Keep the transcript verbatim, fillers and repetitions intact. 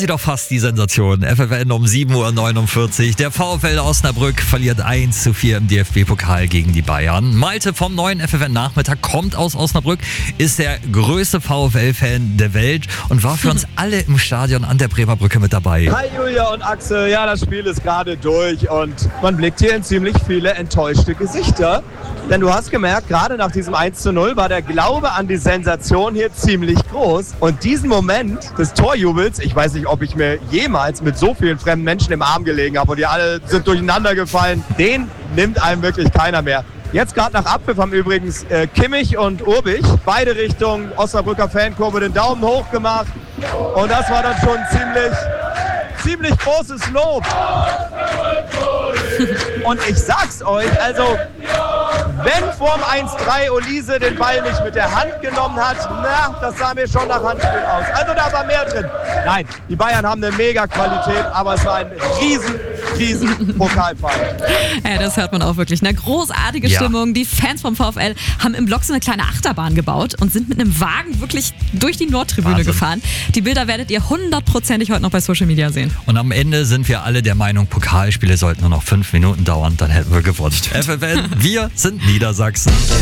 quasi doch fast die Sensation. F F N um sieben Uhr neunundvierzig. Der VfL Osnabrück verliert eins zu vier im D F B-Pokal gegen die Bayern. Malte vom neuen F F N-Nachmittag kommt aus Osnabrück, ist der größte VfL-Fan der Welt und war für uns alle im Stadion an der Bremer Brücke mit dabei. Hi Julia und Axel, ja, das Spiel ist gerade durch und man blickt hier in ziemlich viele enttäuschte Gesichter. Denn du hast gemerkt, gerade nach diesem eins zu null war der Glaube an die Sensation hier ziemlich groß. Und diesen Moment des Torjubels, ich weiß nicht, ob ich mir jemals mit so vielen fremden Menschen im Arm gelegen habe und die alle sind durcheinander gefallen, den nimmt einem wirklich keiner mehr. Jetzt gerade nach Abpfiff haben übrigens äh, Kimmich und Urbich beide Richtungen Osnabrücker Fankurve den Daumen hoch gemacht. Und das war dann schon ziemlich, ziemlich großes Lob. Und ich sag's euch, also wenn vorm eins drei Olise den Ball nicht mit der Hand genommen hat, na, das sah mir schon nach Handspiel aus. Also da war mehr drin. Nein, die Bayern haben eine Mega-Qualität, aber es war ein riesen, riesen Pokalfall. Ja, das hört man auch wirklich. Eine großartige Ja. Stimmung. Die Fans vom VfL haben im Block so eine kleine Achterbahn gebaut und sind mit einem Wagen wirklich durch die Nordtribüne Wahnsinn. gefahren. Die Bilder werdet ihr hundertprozentig heute noch bei Social Media sehen. Und am Ende sind wir alle der Meinung, Pokalspiele sollten nur noch fünf Minuten dauern, dann hätten wir gewonnen. F F N, wir sind Niedersachsen.